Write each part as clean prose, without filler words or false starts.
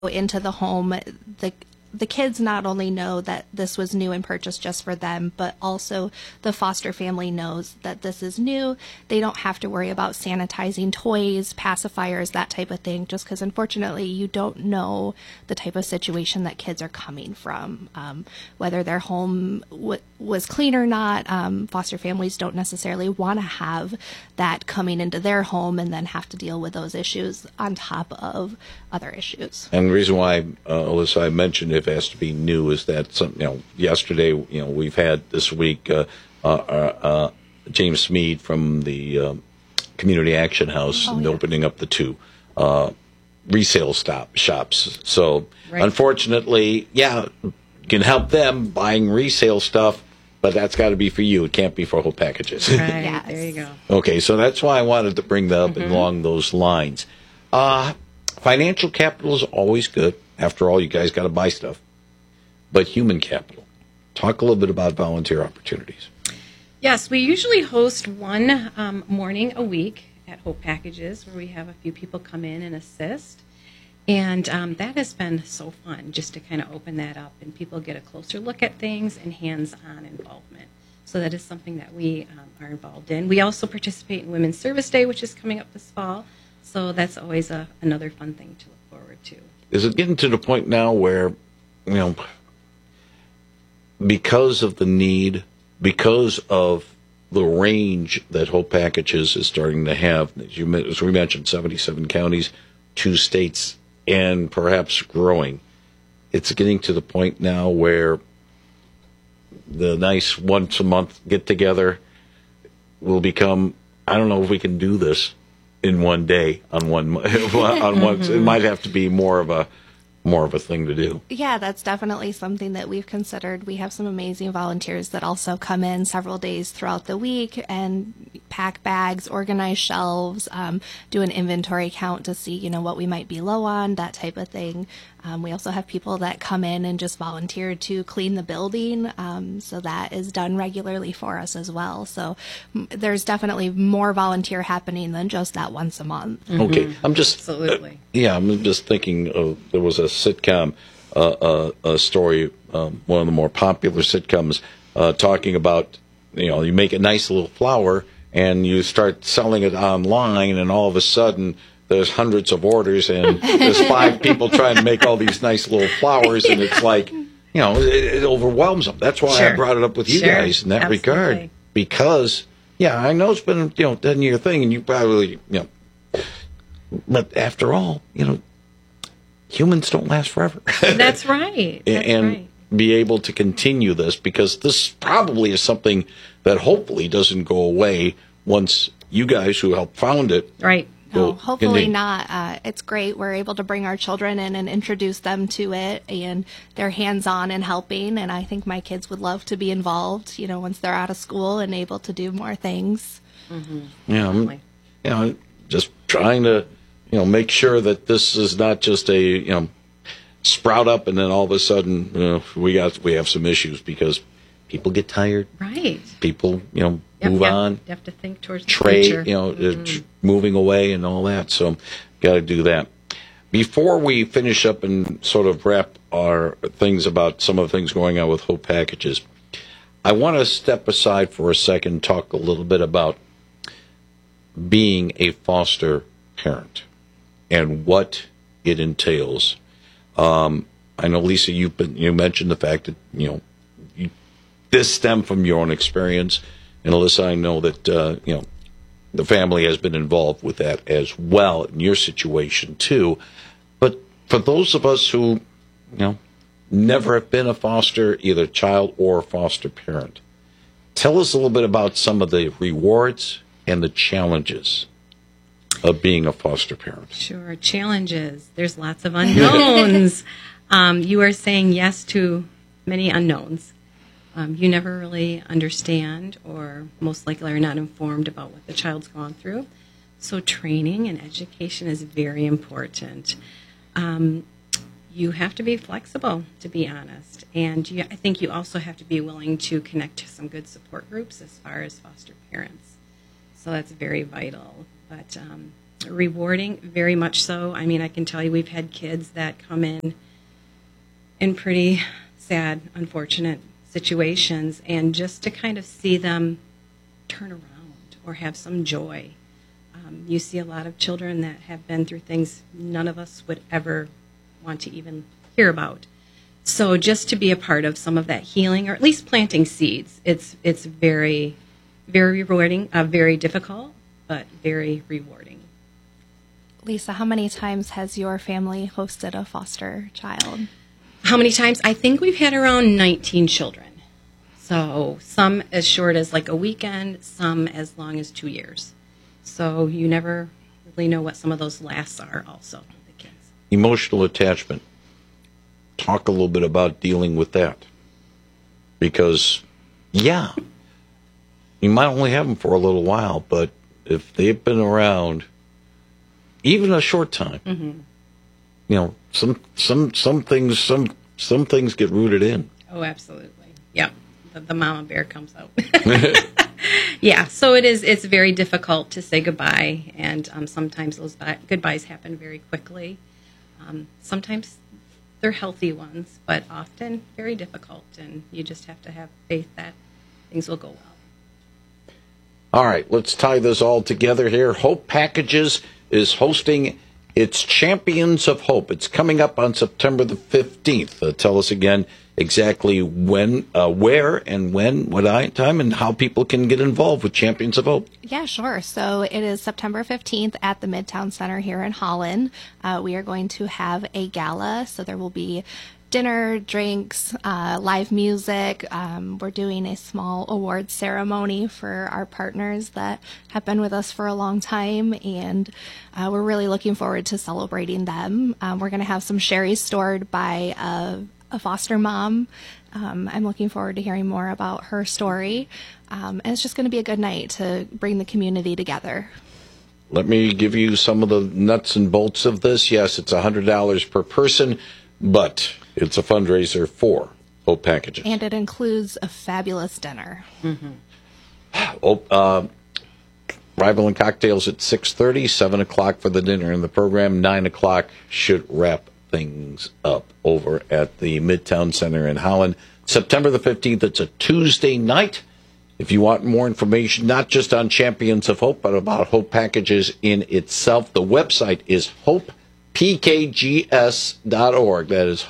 into the home, the kids not only know that this was new and purchased just for them, but also the foster family knows that this is new. They don't have to worry about sanitizing toys, pacifiers, that type of thing, just because unfortunately you don't know the type of situation that kids are coming from. Whether their home was clean or not, foster families don't necessarily want to have that coming into their home and then have to deal with those issues on top of other issues. And the reason why, Alyssa, I mentioned if it has to be new is that yesterday, we've had this week James Smead from the Community Action House and opening up the two resale shops. So unfortunately, you can help them buying resale stuff, but that's got to be for you. It can't be for whole packages. Right, yes. There you go. Okay, so that's why I wanted to bring that up along those lines. Financial capital is always good. After all, you guys got to buy stuff. But human capital. Talk a little bit about volunteer opportunities. Yes, we usually host one morning a week at Hope Packages where we have a few people come in and assist. And that has been so fun just to kind of open that up and people get a closer look at things and hands-on involvement. So that is something that we are involved in. We also participate in Women's Service Day, which is coming up this fall. So that's always another fun thing to look forward to. Is it getting to the point now where, because of the need, because of the range that Hope Packages is starting to have, as we mentioned, 77 counties, 2 states, and perhaps growing, it's getting to the point now where the nice once-a-month get-together will become, I don't know if we can do this in one day on one it might have to be more of a thing to do. Yeah, that's definitely something that we've considered. We have some amazing volunteers that also come in several days throughout the week and pack bags, organize shelves, do an inventory count to see, what we might be low on, that type of thing. We also have people that come in and just volunteer to clean the building, so that is done regularly for us as well. So there's definitely more volunteer happening than just that once a month. Okay, I'm just absolutely. I'm just thinking of, there was a sitcom, a story, one of the more popular sitcoms, talking about you make a nice little flower and you start selling it online, and all of a sudden there's hundreds of orders, and there's 5 people trying to make all these nice little flowers, and it's like, it overwhelms them. That's why I brought it up with you guys in that regard. Because, I know it's been, 10-year thing, and you probably, but after all, humans don't last forever. That's right. And be able to continue this, because this probably is something that hopefully doesn't go away once you guys who helped found it. Right. No, hopefully not. It's great. We're able to bring our children in and introduce them to it, and they're hands-on and helping, and I think my kids would love to be involved, once they're out of school and able to do more things. Yeah, just trying to, make sure that this is not just a, sprout up and then all of a sudden, we have some issues, because people get tired. Right. People, move on. You have to think towards the future. Moving away and all that. So, got to do that. Before we finish up and sort of wrap our things about some of the things going on with Hope Packages, I want to step aside for a second, talk a little bit about being a foster parent and what it entails. I know, Lisa, you mentioned the fact that, this stemmed from your own experience. And Alyssa, I know that, the family has been involved with that as well in your situation too. But for those of us who, never have been a foster, either child or foster parent, tell us a little bit about some of the rewards and the challenges of being a foster parent. Sure. Challenges. There's lots of unknowns. You are saying yes to many unknowns. You never really understand, or most likely are not informed about what the child's gone through. So training and education is very important. You have to be flexible, to be honest. And I think you also have to be willing to connect to some good support groups as far as foster parents. So that's very vital. But Rewarding, very much so. I mean, I can tell you we've had kids that come in pretty sad, unfortunate situations, and just to kind of see them turn around or have some joy. You see a lot of children that have been through things none of us would ever want to even hear about. So just to be a part of some of that healing, or at least planting seeds, it's very, very rewarding, very difficult, but very rewarding. Lisa, how many times has your family hosted a foster child? How many times? I think we've had around 19 children. So some as short as like a weekend, some as long as 2 years. So you never really know what some of those lasts are also, the kids. Emotional attachment. Talk a little bit about dealing with that. Because, yeah, you might only have them for a little while, but if they've been around even a short time, you know, some things get rooted in. Oh, absolutely. Yeah. The mama bear comes out. Yeah, so it's very difficult to say goodbye, and sometimes those goodbyes happen very quickly. Sometimes they're healthy ones, but often very difficult, and you just have to have faith that things will go well. All right, let's tie this all together here. Hope Packages is hosting its Champions of Hope. It's coming up on September the 15th. Tell us again exactly when, where, and when, what time, and how people can get involved with Champions of Hope. Yeah, sure. So it is September 15th at the Midtown Center here in Holland. We are going to have a gala, so there will be dinner, drinks, live music. We're doing a small award ceremony for our partners that have been with us for a long time, and we're really looking forward to celebrating them. We're going to have some sherry stored by a foster mom. I'm looking forward to hearing more about her story. And it's just going to be a good night to bring the community together. Let me give you some of the nuts and bolts of this. Yes, it's $100 per person, but it's a fundraiser for Hope Packages. And it includes a fabulous dinner. Arrival and cocktails at 6:30, 7 o'clock for the dinner and the program. 9 o'clock should wrap things up over at the Midtown Center in Holland. September the 15th, it's a Tuesday night. If you want more information, not just on Champions of Hope, but about Hope Packages in itself, the website is hopepkgs.org. That is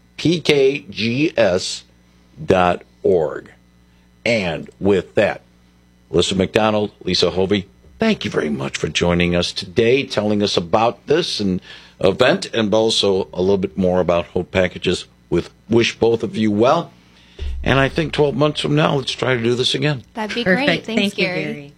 hopepkgs.org. And with that, Melissa McDonald, Lisa Hovey, thank you very much for joining us today, telling us about this and event, and also a little bit more about Hope Packages. Wish both of you well. And I think 12 months from now, let's try to do this again. That'd be Perfect. great. Thanks, Thank you, Gary.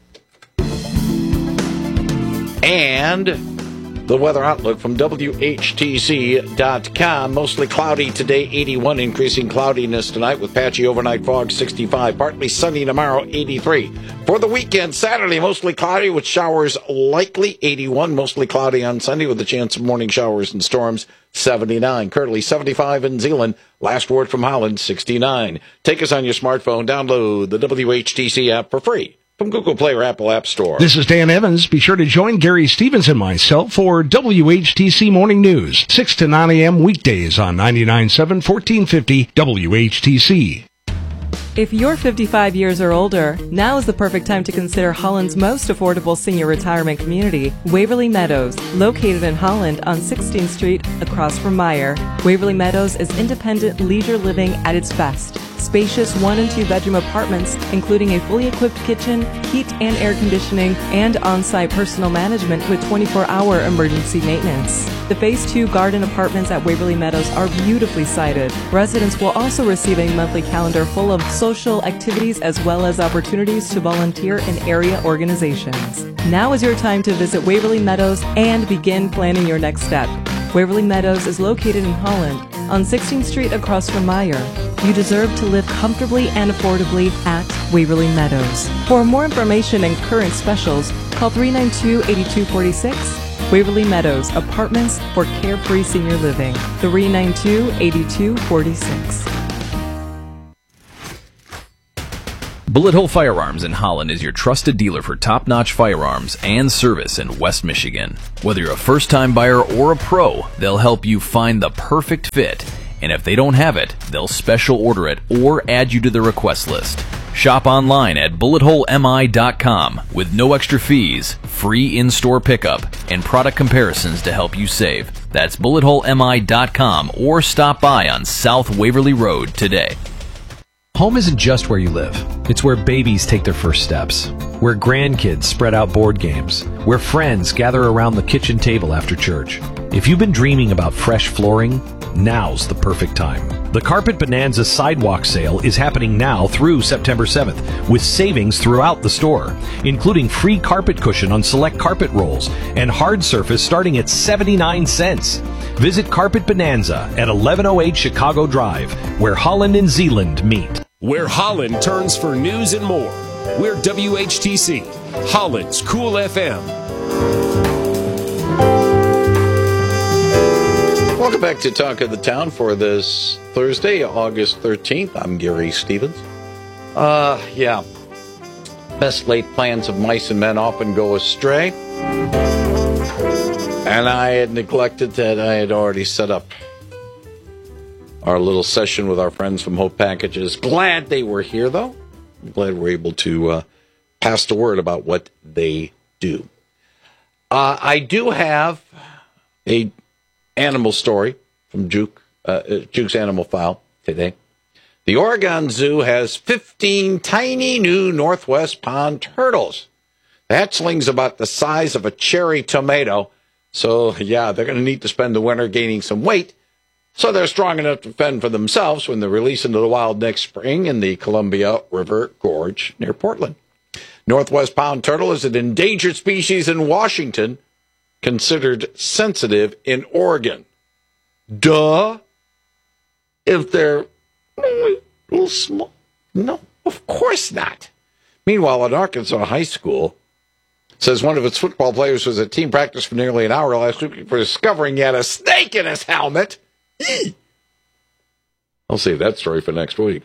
And the weather outlook from WHTC.com. Mostly cloudy today, 81. Increasing cloudiness tonight with patchy overnight fog, 65. Partly sunny tomorrow, 83. For the weekend, Saturday, mostly cloudy with showers likely, 81. Mostly cloudy on Sunday with a chance of morning showers and storms, 79. Currently 75 in Zeeland. Last word from Holland, 69. Take us on your smartphone. Download the WHTC app for free from Google Play or Apple App Store. This is Dan Evans. Be sure to join Gary Stevens and myself for WHTC Morning News, 6 to 9 a.m. weekdays on 99.7 1450 WHTC. If you're 55 years or older, now is the perfect time to consider Holland's most affordable senior retirement community, Waverly Meadows, located in Holland on 16th Street across from Meyer. Waverly Meadows is independent leisure living at its best. Spacious 1- and 2-bedroom apartments, including a fully equipped kitchen, heat and air conditioning, and on-site personal management with 24-hour emergency maintenance. The Phase 2 garden apartments at Waverly Meadows are beautifully sited. Residents will also receive a monthly calendar full of social activities as well as opportunities to volunteer in area organizations. Now is your time to visit Waverly Meadows and begin planning your next step. Waverly Meadows is located in Holland on 16th Street across from Meyer. You deserve to live comfortably and affordably at Waverly Meadows. For more information and current specials, call 392-8246. Waverly Meadows, apartments for carefree senior living. 392-8246. Bullet Hole Firearms in Holland is your trusted dealer for top-notch firearms and service in West Michigan. Whether you're a first-time buyer or a pro, they'll help you find the perfect fit. And if they don't have it, they'll special order it or add you to the request list. Shop online at bulletholemi.com with no extra fees, free in-store pickup, and product comparisons to help you save. That's bulletholemi.com or stop by on South Waverly Road today. Home isn't just where you live. It's where babies take their first steps, where grandkids spread out board games, where friends gather around the kitchen table after church. If you've been dreaming about fresh flooring, now's the perfect time. The Carpet Bonanza Sidewalk Sale is happening now through September 7th, with savings throughout the store, including free carpet cushion on select carpet rolls and hard surface starting at 79 cents. Visit Carpet Bonanza at 1108 Chicago Drive, where Holland and Zeeland meet. Where Holland turns for news and more. We're WHTC, Holland's Cool FM. Welcome back to Talk of the Town for this Thursday, August 13th. I'm Gary Stevens. Yeah. Best laid plans of mice and men often go astray. And I had neglected that I had already set up our little session with our friends from Hope Packages. Glad they were here, though. I'm glad we're able to pass the word about what they do. I do have a animal story from Juke's Animal File today. The Oregon Zoo has 15 tiny new Northwest pond turtles. The hatchling's about the size of a cherry tomato. So, yeah, they're going to need to spend the winter gaining some weight so they're strong enough to fend for themselves when they're released into the wild next spring in the Columbia River Gorge near Portland. Northwest pond turtle is an endangered species in Washington, considered sensitive in Oregon. Duh. If they're a little small. No, of course not. Meanwhile, at Arkansas High School, says one of its football players was at team practice for nearly an hour last week for discovering he had a snake in his helmet. I'll save that story for next week.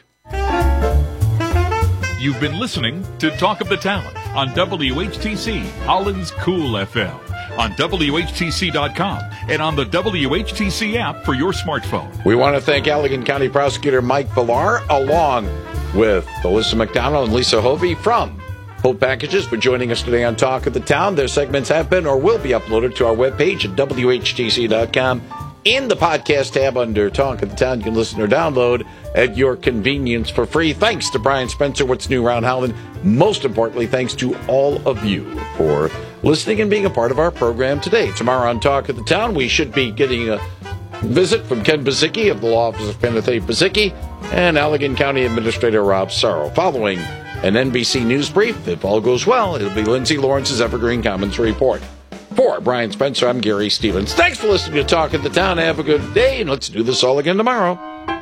You've been listening to Talk of the Town on WHTC, Holland's Cool FM, on WHTC.com, and on the WHTC app for your smartphone. We want to thank Allegan County Prosecutor Mike Villar, along with Alyssa McDonald and Lisa Hovey from Hope Packages, for joining us today on Talk of the Town. Their segments have been or will be uploaded to our webpage at WHTC.com. In the podcast tab under Talk of the Town, you can listen or download at your convenience for free. Thanks to Brian Spencer, What's New Around Holland. Most importantly, thanks to all of you for listening and being a part of our program today. Tomorrow on Talk of the Town, we should be getting a visit from Ken Bazicki of the Law Office of Kenneth A. Bazicki and Allegan County Administrator Rob Sorrow. Following an NBC News brief, if all goes well, it'll be Lindsay Lawrence's Evergreen Commons Report. For Brian Spencer, I'm Gary Stevens. Thanks for listening to Talk of the Town. Have a good day, and let's do this all again tomorrow.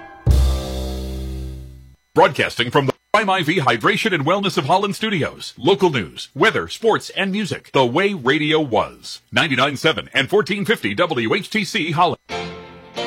Broadcasting from the Prime IV Hydration and Wellness of Holland Studios. Local news, weather, sports, and music. The way radio was. 99.7 and 1450 WHTC Holland.